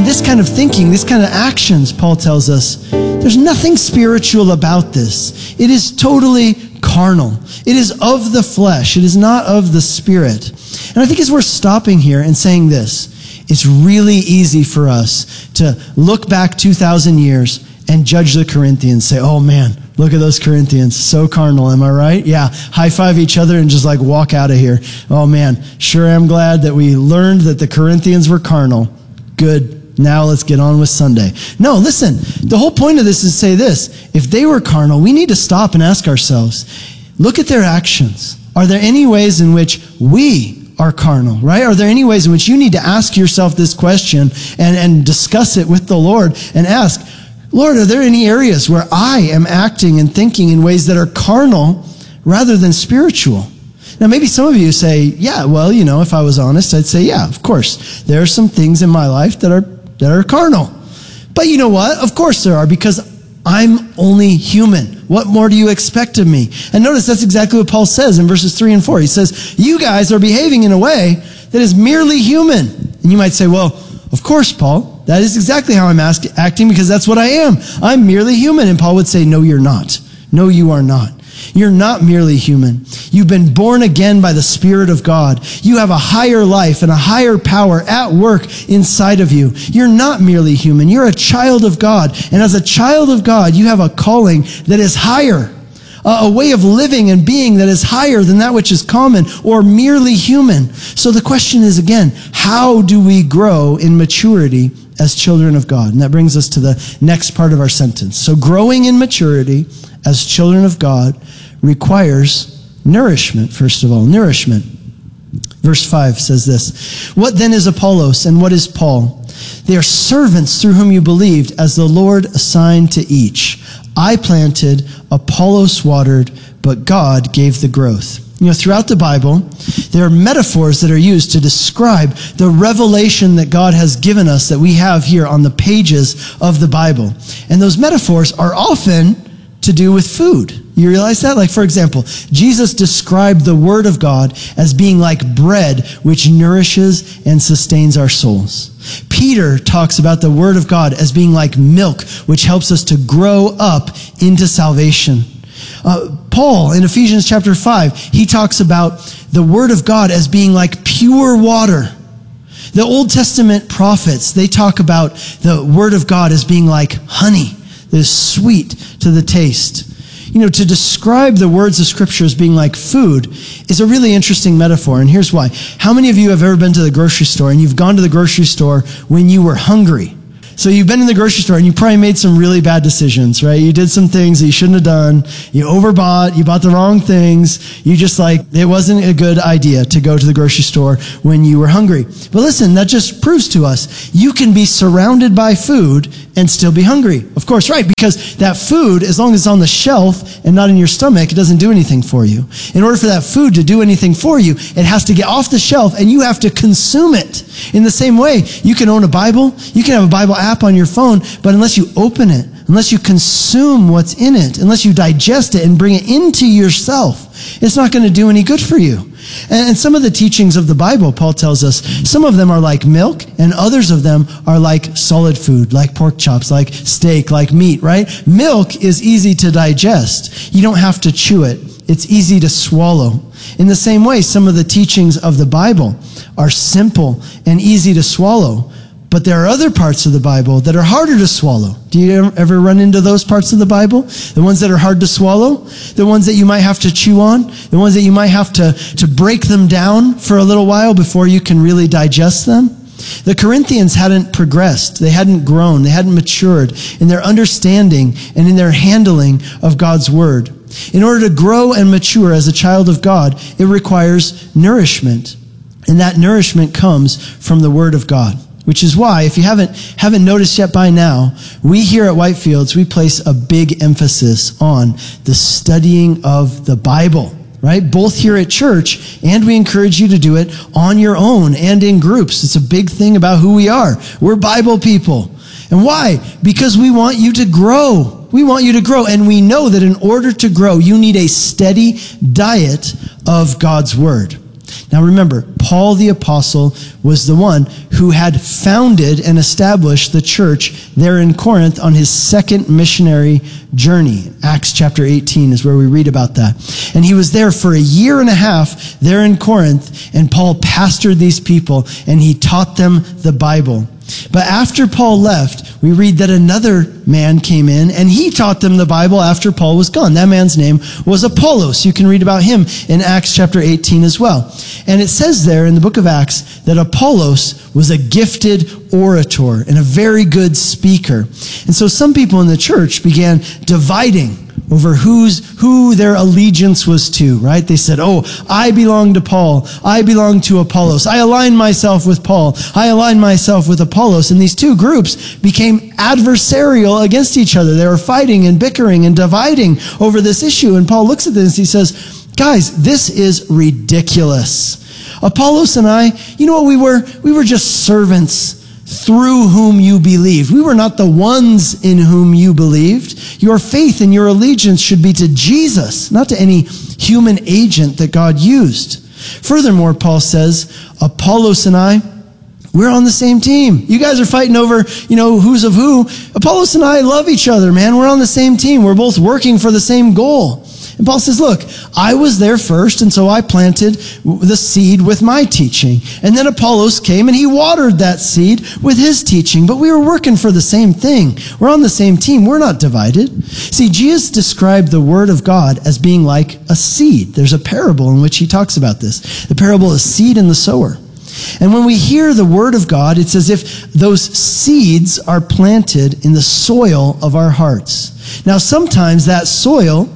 this kind of thinking, this kind of actions, Paul tells us, there's nothing spiritual about this. It is totally carnal. It is of the flesh. It is not of the Spirit. And I think as we're stopping here and saying this, it's really easy for us to look back 2,000 years and judge the Corinthians, say, oh man, look at those Corinthians, so carnal, am I right? Yeah, high five each other and just like walk out of here. Oh man, sure am glad that we learned that the Corinthians were carnal. Good, now let's get on with Sunday. No, listen, the whole point of this is to say this, if they were carnal, we need to stop and ask ourselves, look at their actions. Are there any ways in which we are carnal, right? Are there any ways in which you need to ask yourself this question and discuss it with the Lord and ask, Lord, are there any areas where I am acting and thinking in ways that are carnal rather than spiritual? Now, maybe some of you say, yeah, well, if I was honest, I'd say, yeah, of course. There are some things in my life that are carnal. But you know what? Of course there are, because I'm only human. What more do you expect of me? And notice that's exactly what Paul says in verses 3 and 4. He says, you guys are behaving in a way that is merely human. And you might say, well, of course, Paul, that is exactly how I'm acting, because that's what I am. I'm merely human. And Paul would say, no, you're not. No, you are not. You're not merely human. You've been born again by the Spirit of God. You have a higher life and a higher power at work inside of you. You're not merely human. You're a child of God. And as a child of God, you have a calling that is higher, a way of living and being that is higher than that which is common or merely human. So the question is, again, how do we grow in maturity as children of God? And that brings us to the next part of our sentence. So growing in maturity as children of God requires nourishment, first of all, nourishment. Verse 5 says this, what then is Apollos and what is Paul? They are servants through whom you believed, as the Lord assigned to each. I planted, Apollos watered, but God gave the growth. Throughout the Bible, there are metaphors that are used to describe the revelation that God has given us that we have here on the pages of the Bible. And those metaphors are often to do with food. You realize that? Like, for example, Jesus described the Word of God as being like bread which nourishes and sustains our souls. Peter talks about the Word of God as being like milk which helps us to grow up into salvation. Paul, in Ephesians chapter 5, he talks about the Word of God as being like pure water. The Old Testament prophets, they talk about the Word of God as being like honey that is sweet to the taste. To describe the words of Scripture as being like food is a really interesting metaphor, and here's why. How many of you have ever been to the grocery store and you've gone to the grocery store when you were hungry? So you've been in the grocery store and you probably made some really bad decisions, right? You did some things that you shouldn't have done. You overbought. You bought the wrong things. You just it wasn't a good idea to go to the grocery store when you were hungry. But listen, that just proves to us you can be surrounded by food and still be hungry. Of course, right? Because that food, as long as it's on the shelf and not in your stomach, it doesn't do anything for you. In order for that food to do anything for you, it has to get off the shelf and you have to consume it. In the same way, you can own a Bible, you can have a Bible app on your phone, but unless you open it, unless you consume what's in it, unless you digest it and bring it into yourself, it's not going to do any good for you. And some of the teachings of the Bible, Paul tells us, some of them are like milk, and others of them are like solid food, like pork chops, like steak, like meat, right? Milk is easy to digest. You don't have to chew it. It's easy to swallow. In the same way, some of the teachings of the Bible are simple and easy to swallow. But there are other parts of the Bible that are harder to swallow. Do you ever run into those parts of the Bible? The ones that are hard to swallow? The ones that you might have to chew on? The ones that you might have to break them down for a little while before you can really digest them? The Corinthians hadn't progressed. They hadn't grown. They hadn't matured in their understanding and in their handling of God's Word. In order to grow and mature as a child of God, it requires nourishment. And that nourishment comes from the Word of God. Which is why, if you haven't noticed yet by now, we here at Whitefields, we place a big emphasis on the studying of the Bible, right? Both here at church, and we encourage you to do it on your own and in groups. It's a big thing about who we are. We're Bible people. And why? Because we want you to grow. We want you to grow. And we know that in order to grow, you need a steady diet of God's Word. Now remember, Paul the apostle was the one who had founded and established the church there in Corinth on his second missionary journey. Acts chapter 18 is where we read about that. And he was there for a year and a half there in Corinth, and Paul pastored these people and he taught them the Bible. But after Paul left, we read that another man came in and he taught them the Bible after Paul was gone. That man's name was Apollos. You can read about him in Acts chapter 18 as well. And it says there in the book of Acts that Apollos was a gifted orator and a very good speaker. And so some people in the church began dividing over who their allegiance was to, right? They said, oh, I belong to Paul. I belong to Apollos. I align myself with Paul. I align myself with Apollos. And these two groups became adversarial against each other. They were fighting and bickering and dividing over this issue. And Paul looks at this and he says, guys, this is ridiculous. Apollos and I, you know what we were? We were just servants through whom you believed. We were not the ones in whom you believed. Your faith and your allegiance should be to Jesus, not to any human agent that God used. Furthermore, Paul says, Apollos and I, we're on the same team. You guys are fighting over, who's of who. Apollos and I love each other, man. We're on the same team. We're both working for the same goal. And Paul says, look, I was there first, and so I planted the seed with my teaching. And then Apollos came, and he watered that seed with his teaching. But we were working for the same thing. We're on the same team. We're not divided. See, Jesus described the Word of God as being like a seed. There's a parable in which he talks about this. The parable is seed and the sower. And when we hear the Word of God, it's as if those seeds are planted in the soil of our hearts. Now, sometimes that soil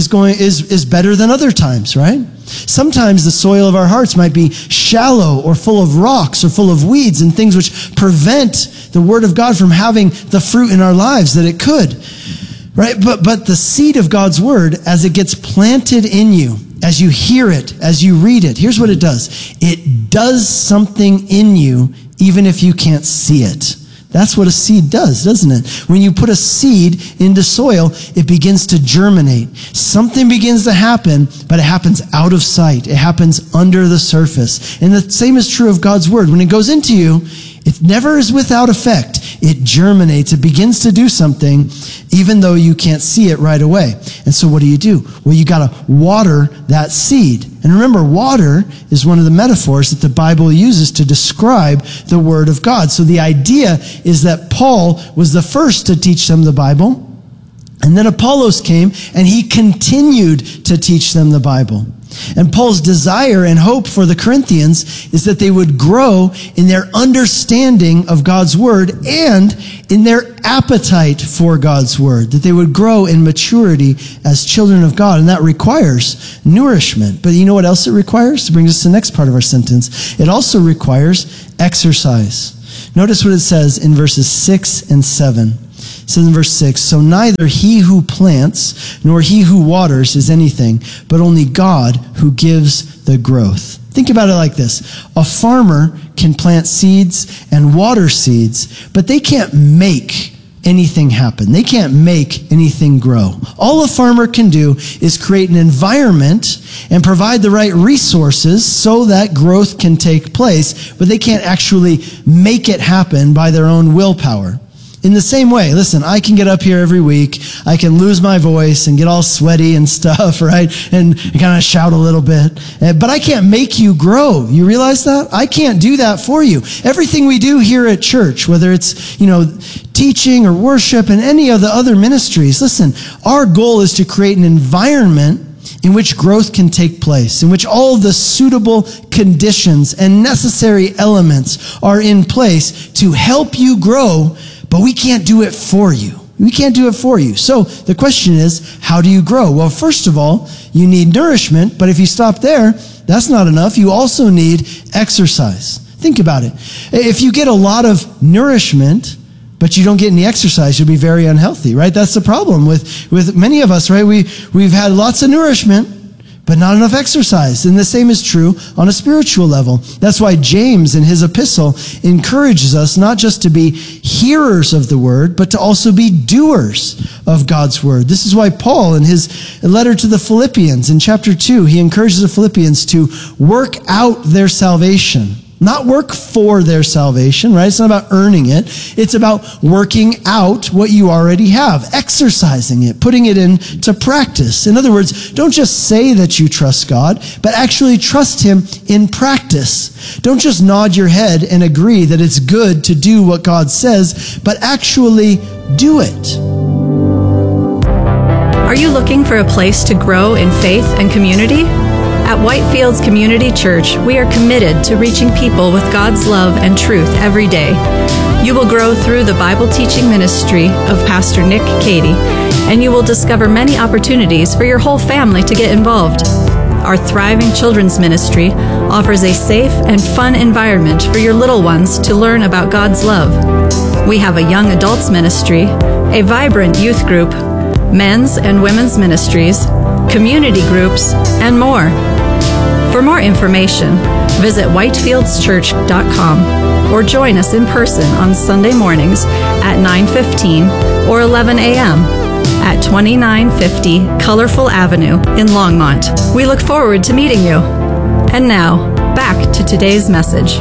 is better than other times, right? Sometimes the soil of our hearts might be shallow or full of rocks or full of weeds and things which prevent the Word of God from having the fruit in our lives that it could, right? But the seed of God's Word, as it gets planted in you, as you hear it, as you read it, here's what it does. It does something in you, even if you can't see it. That's what a seed does, doesn't it? When you put a seed into soil, it begins to germinate. Something begins to happen, but it happens out of sight. It happens under the surface. And the same is true of God's Word. When it goes into you, it never is without effect. It germinates. It begins to do something, even though you can't see it right away. And so what do? Well, you got to water that seed. And remember, water is one of the metaphors that the Bible uses to describe the Word of God. So the idea is that Paul was the first to teach them the Bible, and then Apollos came, and he continued to teach them the Bible. And Paul's desire and hope for the Corinthians is that they would grow in their understanding of God's Word and in their appetite for God's Word, that they would grow in maturity as children of God. And that requires nourishment. But you know what else it requires? It brings us to the next part of our sentence. It also requires exercise. Notice what it says in verses 6 and 7. It says in verse 6, so neither he who plants nor he who waters is anything, but only God who gives the growth. Think about it like this. A farmer can plant seeds and water seeds, but they can't make anything happen. They can't make anything grow. All a farmer can do is create an environment and provide the right resources so that growth can take place, but they can't actually make it happen by their own willpower. In the same way, listen, I can get up here every week, I can lose my voice and get all sweaty and stuff, right? And kind of shout a little bit. But I can't make you grow. You realize that? I can't do that for you. Everything we do here at church, whether it's, teaching or worship and any of the other ministries, listen, our goal is to create an environment in which growth can take place, in which all the suitable conditions and necessary elements are in place to help you grow. But we can't do it for you. We can't do it for you. So the question is, how do you grow? Well, first of all, you need nourishment. But if you stop there, that's not enough. You also need exercise. Think about it. If you get a lot of nourishment, but you don't get any exercise, you'll be very unhealthy, right? That's the problem with many of us, right? We've had lots of nourishment, but not enough exercise. And the same is true on a spiritual level. That's why James in his epistle encourages us not just to be hearers of the word, but to also be doers of God's word. This is why Paul in his letter to the Philippians in chapter 2, he encourages the Philippians to work out their salvation. Not work for their salvation, right? It's not about earning it. It's about working out what you already have, exercising it, putting it into practice. In other words, don't just say that you trust God, but actually trust him in practice. Don't just nod your head and agree that it's good to do what God says, but actually do it. Are you looking for a place to grow in faith and community? At Whitefields Community Church, we are committed to reaching people with God's love and truth every day. You will grow through the Bible teaching ministry of Pastor Nick Cady, and you will discover many opportunities for your whole family to get involved. Our thriving children's ministry offers a safe and fun environment for your little ones to learn about God's love. We have a young adults ministry, a vibrant youth group, men's and women's ministries, community groups, and more. For more information, visit whitefieldschurch.com or join us in person on Sunday mornings at 9:15 or 11 a.m. at 2950 Colorful Avenue in Longmont. We look forward to meeting you. And now, back to today's message.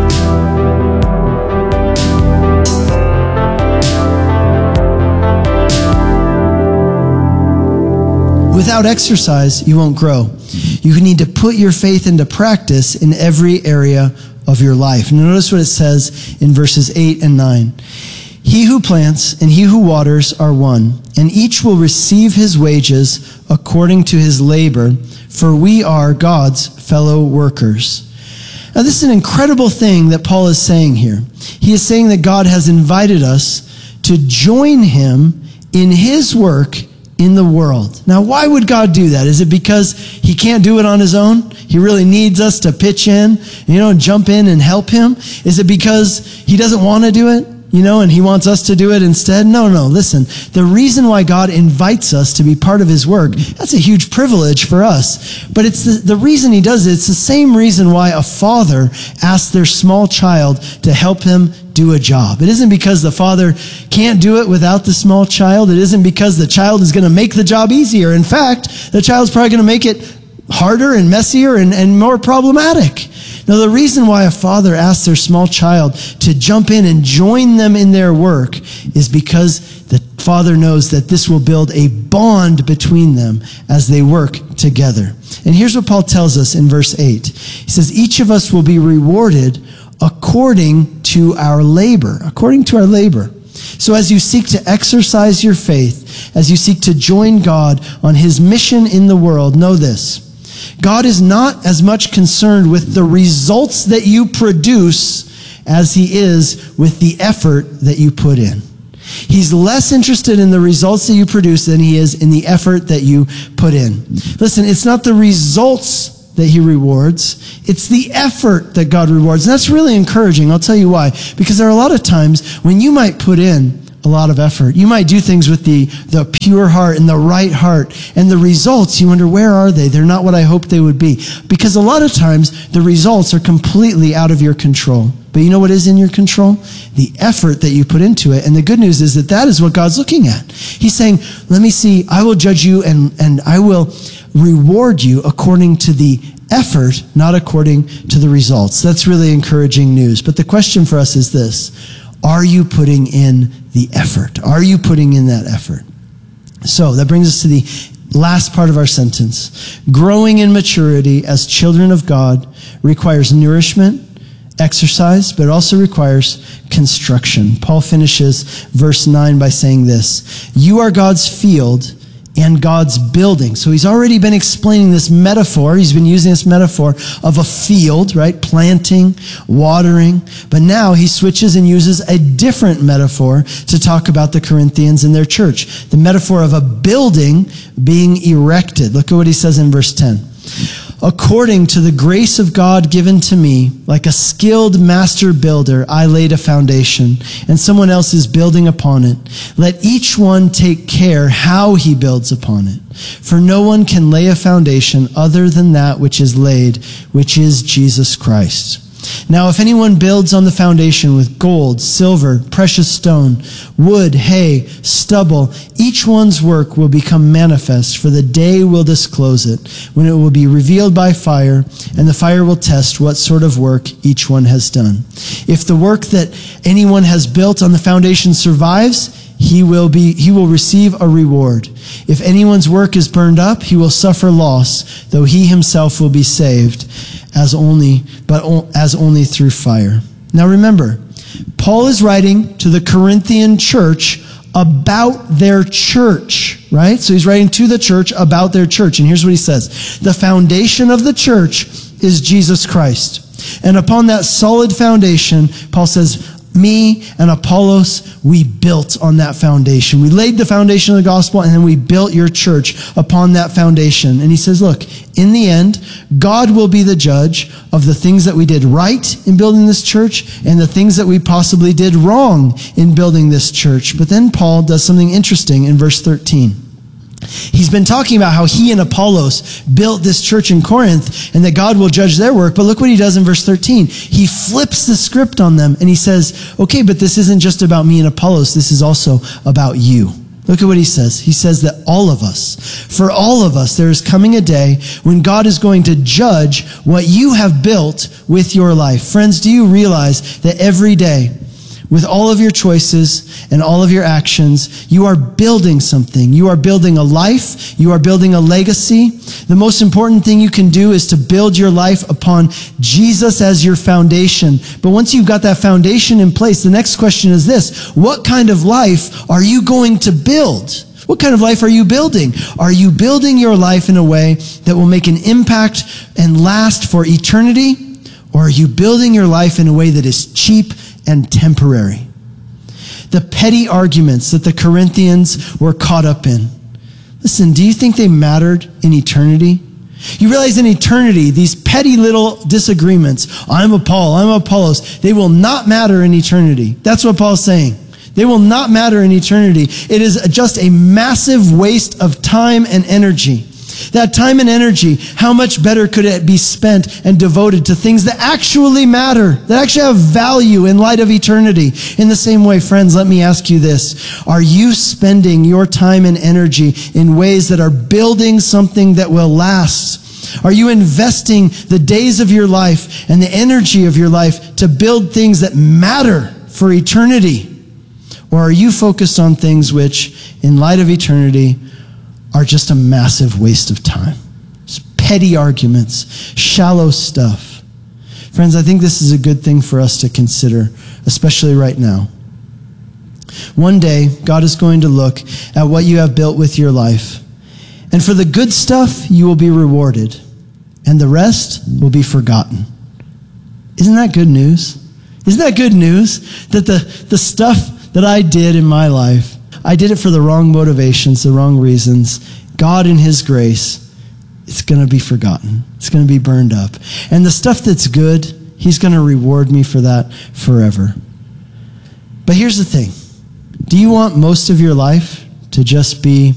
Without exercise, you won't grow. You need to put your faith into practice in every area of your life. Notice what it says in verses 8 and 9. He who plants and he who waters are one, and each will receive his wages according to his labor, for we are God's fellow workers. Now, this is an incredible thing that Paul is saying here. He is saying that God has invited us to join him in his work in the world. Now, why would God do that? Is it because he can't do it on his own? He really needs us to pitch in, and jump in and help him? Is it because he doesn't want to do it, and he wants us to do it instead? No. Listen, the reason why God invites us to be part of his work, that's a huge privilege for us. But it's the reason he does it. It's the same reason why a father asks their small child to help him do a job. It isn't because the father can't do it without the small child. It isn't because the child is going to make the job easier. In fact, the child's probably going to make it harder and messier and more problematic. Now, the reason why a father asks their small child to jump in and join them in their work is because the father knows that this will build a bond between them as they work together. And here's what Paul tells us in verse 8. He says, each of us will be rewarded according to our labor. According to our labor. So as you seek to exercise your faith, as you seek to join God on his mission in the world, know this. God is not as much concerned with the results that you produce as he is with the effort that you put in. He's less interested in the results that you produce than he is in the effort that you put in. Listen, it's not the results that he rewards. It's the effort that God rewards. And that's really encouraging. I'll tell you why. Because there are a lot of times when you might put in a lot of effort. You might do things with the pure heart and the right heart. And the results, you wonder, where are they? They're not what I hoped they would be. Because a lot of times, the results are completely out of your control. But you know what is in your control? The effort that you put into it. And the good news is that is what God's looking at. He's saying, let me see, I will judge you and I will reward you according to the effort, not according to the results. That's really encouraging news. But the question for us is this. Are you putting in the effort? Are you putting in that effort? So that brings us to the last part of our sentence. Growing in maturity as children of God requires nourishment, exercise, but it also requires construction. Paul finishes verse 9 by saying this. You are God's field and God's building. So he's already been explaining this metaphor. He's been using this metaphor of a field, right? Planting, watering. But now he switches and uses a different metaphor to talk about the Corinthians and their church. The metaphor of a building being erected. Look at what he says in verse 10. According to the grace of God given to me, like a skilled master builder, I laid a foundation, and someone else is building upon it. Let each one take care how he builds upon it. For no one can lay a foundation other than that which is laid, which is Jesus Christ. Now, if anyone builds on the foundation with gold, silver, precious stone, wood, hay, stubble, each one's work will become manifest, for the day will disclose it, when it will be revealed by fire, and the fire will test what sort of work each one has done. If the work that anyone has built on the foundation survives, he will receive a reward. If anyone's work is burned up, he will suffer loss, though he himself will be saved, as only through fire. Now remember, Paul is writing to the Corinthian church about their church, right? So he's writing to the church about their church. And here's what he says. The foundation of the church is Jesus Christ. And upon that solid foundation, Paul says, me and Apollos, we built on that foundation. We laid the foundation of the gospel, and then we built your church upon that foundation. And he says, look, in the end, God will be the judge of the things that we did right in building this church and the things that we possibly did wrong in building this church. But then Paul does something interesting in verse 13. He's been talking about how he and Apollos built this church in Corinth and that God will judge their work. But look what he does in verse 13. He flips the script on them and he says, okay, but this isn't just about me and Apollos. This is also about you. Look at what he says. He says that for all of us, there is coming a day when God is going to judge what you have built with your life. Friends, do you realize that every day, with all of your choices and all of your actions, you are building something. You are building a life. You are building a legacy. The most important thing you can do is to build your life upon Jesus as your foundation. But once you've got that foundation in place, the next question is this: what kind of life are you going to build? What kind of life are you building? Are you building your life in a way that will make an impact and last for eternity? Or are you building your life in a way that is cheap and temporary? The petty arguments that the Corinthians were caught up in. Listen, do you think they mattered in eternity? You realize in eternity, these petty little disagreements, I'm a Paul, I'm Apollos, they will not matter in eternity. That's what Paul's saying. They will not matter in eternity. It is just a massive waste of time and energy. That time and energy, how much better could it be spent and devoted to things that actually matter, that actually have value in light of eternity? In the same way, friends, let me ask you this. Are you spending your time and energy in ways that are building something that will last? Are you investing the days of your life and the energy of your life to build things that matter for eternity? Or are you focused on things which, in light of eternity, are just a massive waste of time? Just petty arguments, shallow stuff. Friends, I think this is a good thing for us to consider, especially right now. One day, God is going to look at what you have built with your life. And for the good stuff, you will be rewarded. And the rest will be forgotten. Isn't that good news? Isn't that good news? That the stuff that I did in my life, I did it for the wrong motivations, the wrong reasons. God in His grace, it's going to be forgotten. It's going to be burned up. And the stuff that's good, He's going to reward me for that forever. But here's the thing. Do you want most of your life to just be